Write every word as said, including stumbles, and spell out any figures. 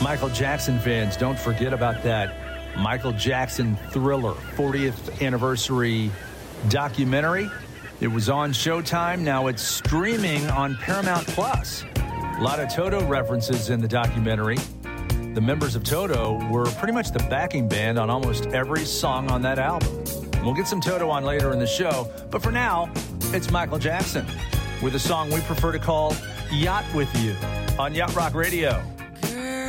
Michael Jackson fans, don't forget about that Michael Jackson Thriller fortieth anniversary documentary. It was on Showtime. Now it's streaming on Paramount Plus. A lot of Toto references in the documentary. The members of Toto were pretty much the backing band on almost every song on that album. We'll get some Toto on later in the show, but for now, it's Michael Jackson with a song we prefer to call Yacht With You on Yacht Rock Radio.